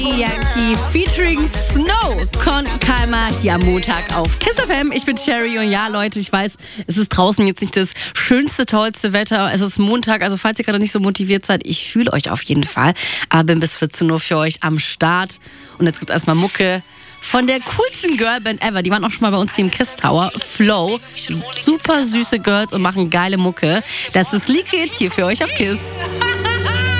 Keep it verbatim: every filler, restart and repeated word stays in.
Yankee featuring Snow con Calma hier am Montag auf Kiss F M. Ich bin Cherry und ja, Leute, ich weiß, es ist draußen jetzt nicht das schönste, tollste Wetter. Es ist Montag, also falls ihr gerade nicht so motiviert seid, ich fühle euch auf jeden Fall. Aber bin bis vierzehn Uhr für euch am Start. Und jetzt gibt's erstmal Mucke von der coolsten Girlband ever. Die waren auch schon mal bei uns hier im Kiss Tower. Flow. Super süße Girls und machen geile Mucke. Das ist Liquid hier für euch auf Kiss.